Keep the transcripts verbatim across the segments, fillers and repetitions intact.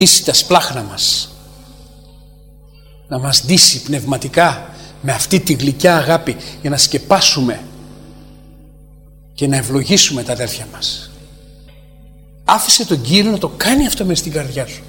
ντύσει τα σπλάχνα μας, να μας ντύσει πνευματικά με αυτή τη γλυκιά αγάπη για να σκεπάσουμε και να ευλογήσουμε τα αδέρφια μας. Άφησε τον Κύριο να το κάνει αυτό μες στην καρδιά σου.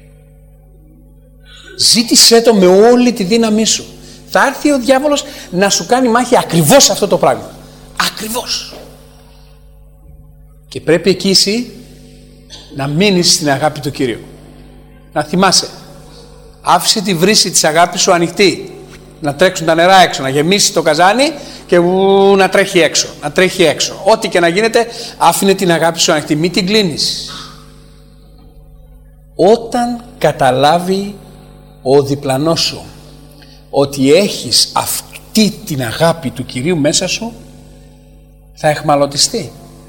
Ζήτησέ το με όλη τη δύναμή σου. Θα έρθει ο διάβολος να σου κάνει μάχη ακριβώς αυτό το πράγμα. Ακριβώς. Και πρέπει εκεί εσύ να μείνεις στην αγάπη του Κυρίου. Να θυμάσαι, άφησε τη βρύση της αγάπης σου ανοιχτή, να τρέξουν τα νερά έξω, να γεμίσει το καζάνι και ου, να τρέχει έξω, να τρέχει έξω. Ό,τι και να γίνεται, άφηνε την αγάπη σου ανοιχτή, μην την κλείνεις. Όταν καταλάβει ο διπλανός σου ότι έχεις αυτή την αγάπη του Κυρίου μέσα σου, θα εχμαλωτιστεί.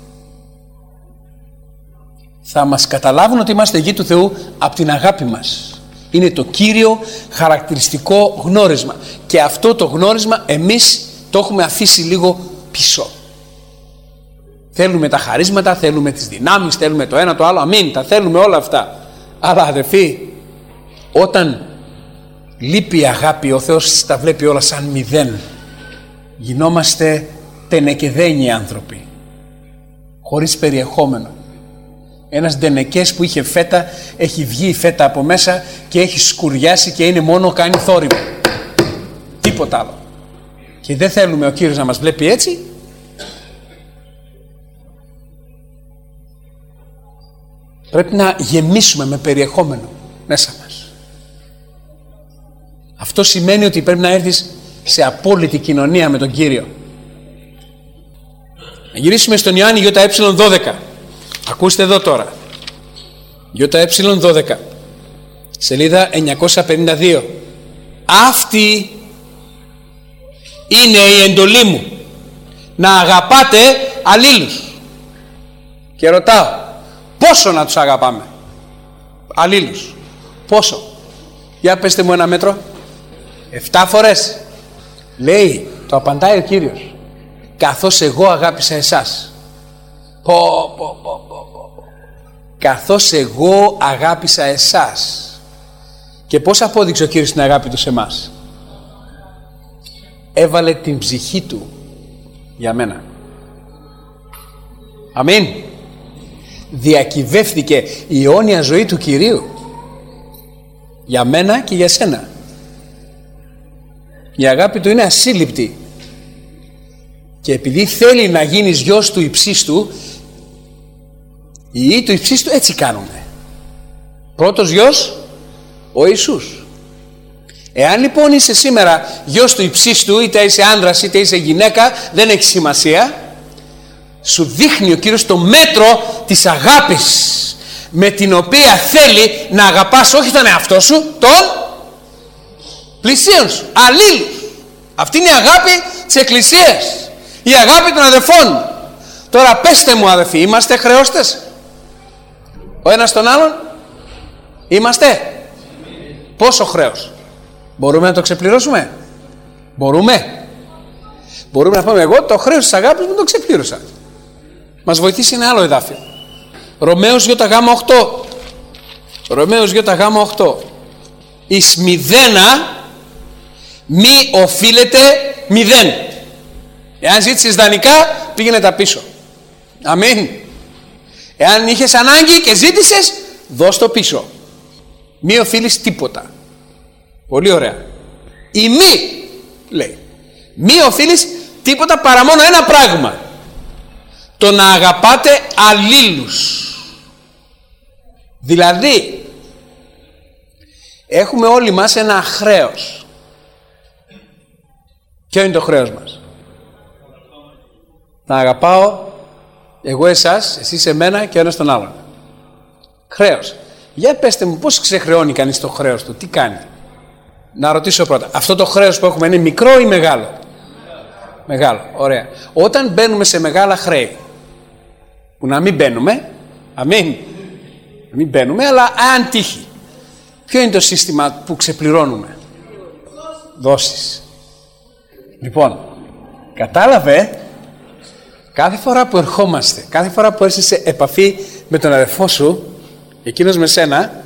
Θα μας καταλάβουν ότι είμαστε γη του Θεού από την αγάπη μας. Είναι το κύριο χαρακτηριστικό γνώρισμα. Και αυτό το γνώρισμα εμείς το έχουμε αφήσει λίγο πίσω. Θέλουμε τα χαρίσματα, θέλουμε τις δυνάμεις, θέλουμε το ένα το άλλο. Αμήν, τα θέλουμε όλα αυτά. Αλλά αδερφοί, όταν λείπει η αγάπη, ο Θεός τα βλέπει όλα σαν μηδέν. Γινόμαστε τενεκεδένιοι άνθρωποι, χωρίς περιεχόμενο. Ένας ντενεκές που είχε φέτα, έχει βγει η φέτα από μέσα και έχει σκουριάσει και είναι μόνο κάνει θόρυβο. Τίποτα άλλο. Και δεν θέλουμε ο Κύριος να μας βλέπει έτσι. Πρέπει να γεμίσουμε με περιεχόμενο μέσα μας. Αυτό σημαίνει ότι πρέπει να έρθεις σε απόλυτη κοινωνία με τον Κύριο. Να γυρίσουμε στον Ιωάννη ΙΕ δώδεκα. Ακούστε εδώ τώρα. ΙΕ δώδεκα. Σελίδα εννιακόσια πενήντα δύο. Αυτή είναι η εντολή μου. Να αγαπάτε αλλήλους. Και ρωτάω, πόσο να τους αγαπάμε αλλήλους? Πόσο? Για πέστε μου ένα μέτρο. Εφτά φορές. Λέει, το απαντάει ο Κύριος, καθώς εγώ αγάπησα εσάς. Πω, πω, πω, πω, πω. Καθώς εγώ αγάπησα εσάς. Και πώς απόδειξε ο Κύριος την αγάπη του σε εμάς? Έβαλε την ψυχή του για μένα. Αμήν. Διακυβεύθηκε η αιώνια ζωή του Κυρίου για μένα και για σένα. Η αγάπη του είναι ασύλληπτη. Και επειδή θέλει να γίνεις γιος του υψίστου, οι ιοί του υψίστου έτσι κάνουνε. Πρώτος γιος, ο Ιησούς. Εάν λοιπόν είσαι σήμερα γιος του υψίστου, είτε είσαι άνδρας είτε είσαι γυναίκα, δεν έχει σημασία. Σου δείχνει ο Κύριος το μέτρο της αγάπης με την οποία θέλει να αγαπάς όχι τον εαυτό σου, τον πλησίον σου, αλλήλους. Αυτή είναι η αγάπη της Εκκλησίας, η αγάπη των αδελφών. Τώρα πέστε μου αδελφοί, είμαστε χρεώστες ο ένας τον άλλον? Είμαστε? Πόσο χρέος? Μπορούμε να το ξεπληρώσουμε? Μπορούμε? Μπορούμε να πούμε, εγώ το χρέος της αγάπης μου το ξεπλήρωσα. Μας βοηθήσει ένα άλλο εδάφιο. Ρωμαίος ΙΓ οκτώ. Ρωμαίος ΙΓ οκτώ. Εις μηδένα μη οφείλετε μηδέν. Εάν ζήτησες δανεικά, πήγαινε τα πίσω. Αμήν. Εάν είχες ανάγκη και ζήτησες, δώσ' το πίσω. Μη οφείλεις τίποτα. Πολύ ωραία. Η μη, λέει, μη οφείλεις τίποτα παρά μόνο ένα πράγμα. Το να αγαπάτε αλλήλους. Δηλαδή, έχουμε όλοι μας ένα χρέος. Ποιο είναι το χρέος μας? Να αγαπάω εγώ εσάς, εσείς εμένα και ο ένας τον άλλον. Χρέος. Για πέστε μου, πώς ξεχρεώνει κανείς το χρέος του? Τι κάνει? Να ρωτήσω πρώτα. Αυτό το χρέος που έχουμε είναι μικρό ή μεγάλο? Μεγάλο. Ωραία. Όταν μπαίνουμε σε μεγάλα χρέη, που να μην μπαίνουμε, αμήν, να μην μπαίνουμε, αλλά αν τύχει, ποιο είναι το σύστημα που ξεπληρώνουμε? Δώσεις. Λοιπόν, κατάλαβε, κάθε φορά που ερχόμαστε, κάθε φορά που έρχεσαι σε επαφή με τον αδερφό σου, εκείνος με σένα,